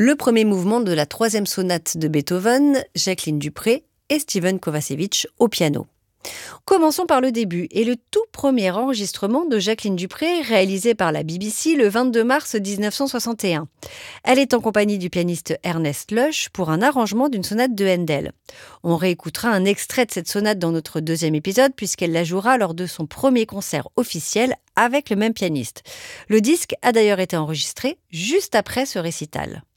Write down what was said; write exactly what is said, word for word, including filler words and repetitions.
le premier mouvement de la troisième sonate de Beethoven, Jacqueline Dupré et Steven Kovacevic au piano. Commençons par le début et le tout premier enregistrement de Jacqueline Dupré réalisé par la B B C le vingt-deux mars dix-neuf cent soixante et un. Elle est en compagnie du pianiste Ernest Lush pour un arrangement d'une sonate de Handel. On réécoutera un extrait de cette sonate dans notre deuxième épisode puisqu'elle la jouera lors de son premier concert officiel avec le même pianiste. Le disque a d'ailleurs été enregistré juste après ce récital.